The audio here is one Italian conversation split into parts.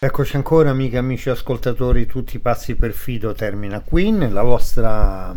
Eccoci ancora, amiche, amici ascoltatori, tutti pazzi per Fido termina qui. Nella vostra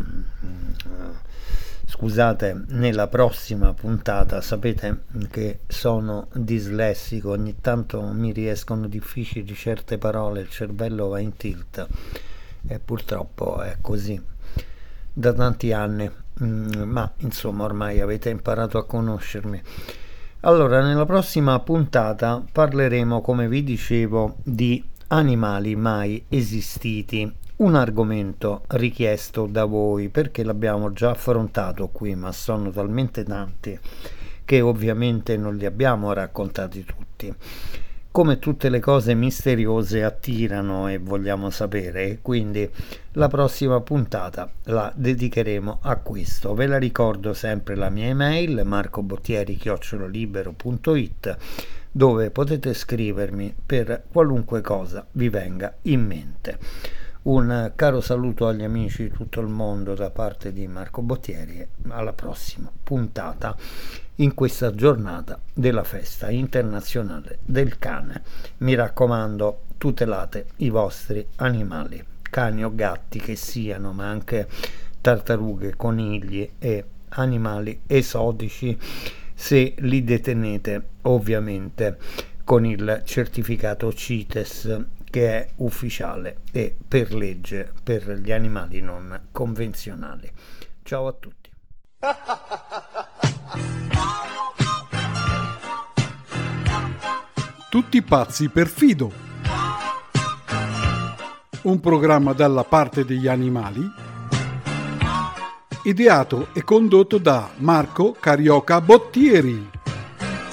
scusate, nella prossima puntata sapete che sono dislessico, ogni tanto mi riescono difficili certe parole, il cervello va in tilt e purtroppo è così da tanti anni, ma insomma ormai avete imparato a conoscermi. Allora, nella prossima puntata parleremo, come vi dicevo, di animali mai esistiti, un argomento richiesto da voi perché l'abbiamo già affrontato qui, ma sono talmente tanti che ovviamente non li abbiamo raccontati tutti. Come tutte le cose misteriose attirano e vogliamo sapere, e quindi la prossima puntata la dedicheremo a questo. Ve la ricordo sempre la mia email marcobottieri@libero.it, dove potete scrivermi per qualunque cosa vi venga in mente. Un caro saluto agli amici di tutto il mondo da parte di Marco Bottieri e alla prossima puntata in questa giornata della festa internazionale del cane. Mi raccomando, tutelate i vostri animali, cani o gatti che siano, ma anche tartarughe, conigli e animali esotici, se li detenete ovviamente con il certificato CITES, che è ufficiale e per legge per gli animali non convenzionali. Ciao a tutti. Tutti pazzi per Fido. Un programma dalla parte degli animali, ideato e condotto da Marco Carioca Bottieri.